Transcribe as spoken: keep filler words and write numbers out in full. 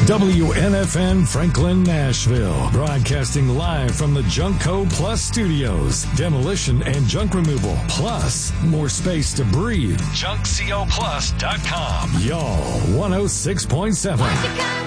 W N F N Franklin, Nashville. Broadcasting live from the Junkco Plus studios. Demolition and junk removal. Plus, more space to breathe. junk co plus dot com. Y'all, one oh six point seven.